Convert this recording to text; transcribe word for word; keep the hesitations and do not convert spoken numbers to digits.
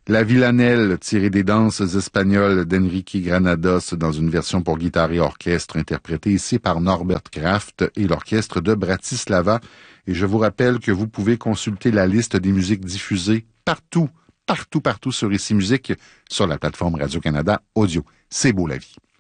La Villanelle, tirée des danses espagnoles d'Enrique Granados dans une version pour guitare et orchestre interprétée ici par Norbert Kraft et l'orchestre de Bratislava. Et je vous rappelle que vous pouvez consulter la liste des musiques diffusées partout, partout, partout sur Ici Musique, sur la plateforme Radio-Canada Audio. C'est beau la vie.